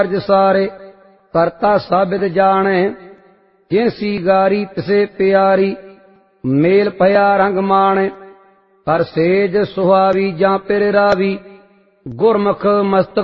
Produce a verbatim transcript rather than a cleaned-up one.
ਕਾਰਜ ਸਾਰੇ ਕਰਤਾ ਸਾਬਿਤ ਜਾਣੈ। ਜਿਨਸੀ ਗਾਰੀ ਤਿਸੇ ਪਿਆਰੀ ਮੇਲ ਭਇਆ ਰੰਗ ਮਾਣੈ। ਹਰ ਸੇਜ ਸੁਹਾਵੀ ਜਾਂ ਪਿਰ ਰਾਵੀ ਗੁਰਮੁਖ ਮਸਤਕ